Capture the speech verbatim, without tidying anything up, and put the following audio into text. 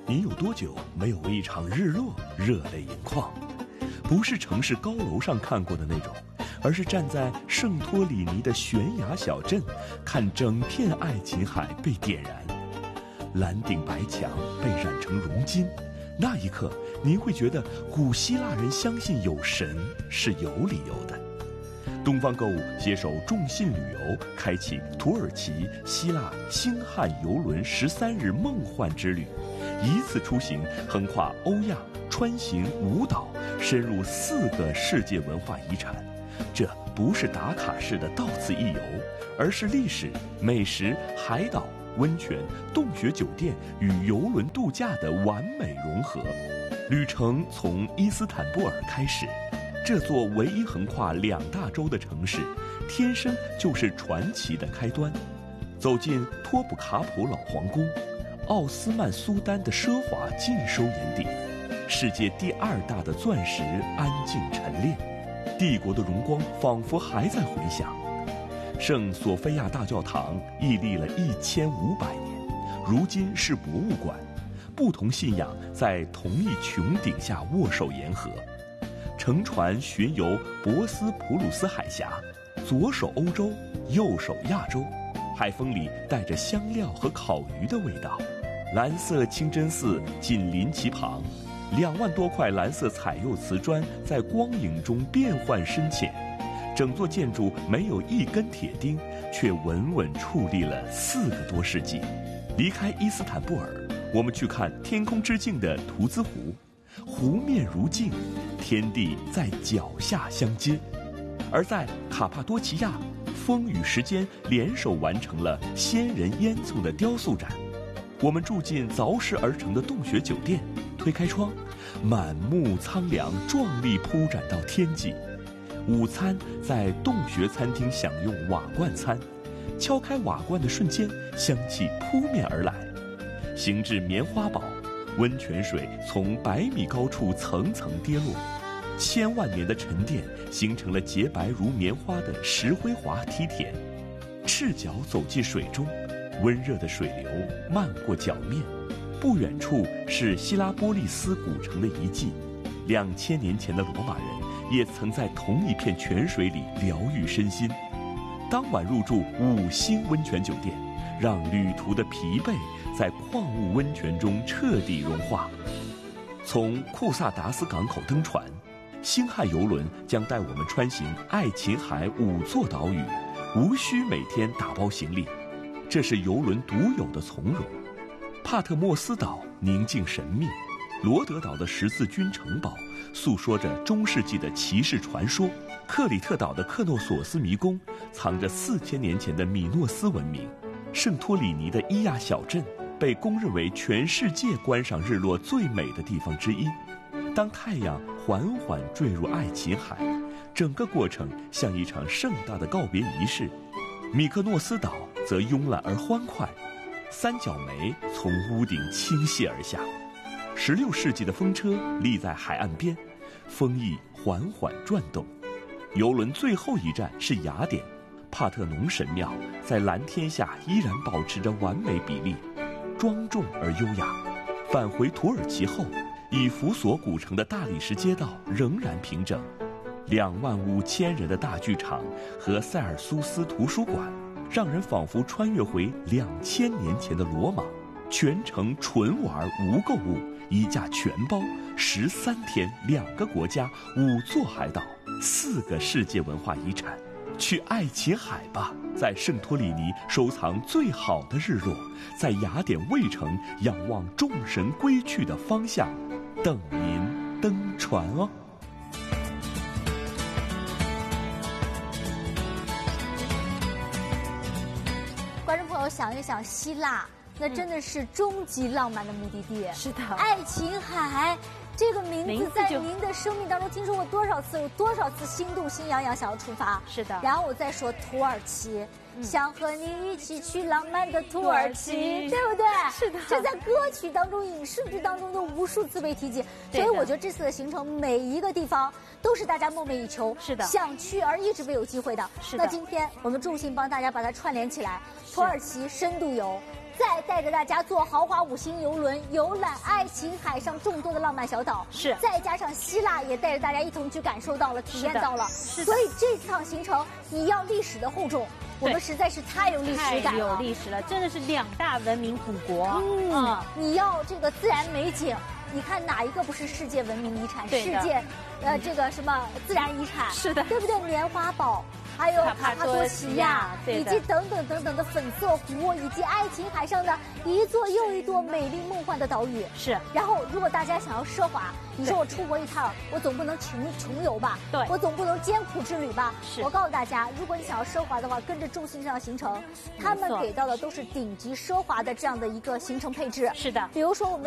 你有多久没有为一场日落热泪盈眶？不是城市高楼上看过的那种，而是站在圣托里尼的悬崖小镇，看整片爱琴海被点燃，蓝顶白墙被染成熔金。那一刻，您会觉得古希腊人相信有神是有理由的。东方购物携手众信旅游，开启土耳其、希腊、星汉游轮十三日梦幻之旅，一次出行横跨欧亚，穿行五岛，深入四个世界文化遗产。这不是打卡式的到此一游，而是历史、美食、海岛、温泉、洞穴酒店与游轮度假的完美融合。旅程从伊斯坦布尔开始，这座唯一横跨两大洲的城市，天生就是传奇的开端。走进托普卡普老皇宫，奥斯曼苏丹的奢华尽收眼底，世界第二大的钻石安静陈列，帝国的荣光仿佛还在回响。圣索菲亚大教堂屹立了一千五百年，如今是博物馆，不同信仰在同一穹顶下握手言和。乘船巡游博斯普鲁斯海峡，左手欧洲，右手亚洲，海风里带着香料和烤鱼的味道。蓝色清真寺紧邻其旁，两万多块蓝色彩釉瓷砖在光影中变幻深浅，整座建筑没有一根铁钉，却稳稳矗立了四个多世纪。离开伊斯坦布尔，我们去看天空之镜的图兹湖，湖面如镜，天地在脚下相接。而在卡帕多奇亚，风与时间联手完成了仙人烟囱的雕塑展。我们住进凿石而成的洞穴酒店，推开窗，满目苍凉，壮丽铺展到天际。午餐在洞穴餐厅享用瓦罐餐，敲开瓦罐的瞬间，香气扑面而来。行至棉花堡，温泉水从百米高处层层跌落，千万年的沉淀形成了洁白如棉花的石灰滑梯田。赤脚走进水中，温热的水流漫过脚面。不远处是希拉波利斯古城的遗迹，两千年前的罗马人也曾在同一片泉水里疗愈身心。当晚入住五星温泉酒店，让旅途的疲惫在矿物温泉中彻底融化。从库萨达斯港口登船，星汉游轮将带我们穿行爱琴海五座岛屿，无需每天打包行李，这是游轮独有的从容。帕特莫斯岛宁静神秘，罗德岛的十字军城堡诉说着中世纪的骑士传说，克里特岛的克诺索斯迷宫藏着四千年前的米诺斯文明，圣托里尼的伊亚小镇被公认为全世界观赏日落最美的地方之一。当太阳缓缓坠入爱琴海，整个过程像一场盛大的告别仪式。米克诺斯岛则慵懒而欢快，三角梅从屋顶倾泻而下。十六世纪的风车立在海岸边，风翼缓缓转动。游轮最后一站是雅典，帕特农神庙在蓝天下依然保持着完美比例，庄重而优雅。返回土耳其后，以弗所古城的大理石街道仍然平整，两万五千人的大剧场和塞尔苏斯图书馆让人仿佛穿越回两千年前的罗马。全程纯玩无购物，一价全包，十三天，两个国家，五座海岛，四个世界文化遗产。去爱琴海吧，在圣托里尼收藏最好的日落，在雅典卫城仰望众神归去的方向，等您登船哦。 观众朋友，想一想，希腊那真的是终极浪漫的目的地。 是的， 爱琴海这个名字在您的生命当中听说过多少次？有多少次心动心痒痒想要出发？ 是的。 然后我再说土耳其，嗯、想和你一起去浪漫的土耳其，对不对？ 是的。 这在歌曲当中、影视剧当中都无数次被提及，所以我觉得这次的行程每一个地方都是大家梦寐以求， 是的， 想去而一直没有机会的。 是的。 那今天我们重心帮大家把它串联起来，土耳其深度游。 再带着大家坐豪华五星游轮，游览爱琴海上众多的浪漫小岛， 是， 再加上希腊也带着大家一同去感受到了、体验到了， 是的。 所以这趟行程你要历史的厚重，我们实在是太有历史感了， 有历史了，真的是两大文明古国。 嗯，嗯你要这个自然美景。你看哪一个不是世界文明遗产？世界，呃，这个什么自然遗产？ 是的， 对不对？棉花堡，还有卡帕多奇亚，以及等等等等的粉色湖，以及爱琴海上的一座又一座美丽梦幻的岛屿。 是。 然后，如果大家想要奢华，你说我出国一趟，我总不能穷穷游吧？ 对。 我总不能艰苦之旅吧？ 是。 我告诉大家，如果你想要奢华的话，跟着众信上的行程，他们给到的都是顶级奢华的这样的一个行程配置。 是的。 比如说我们。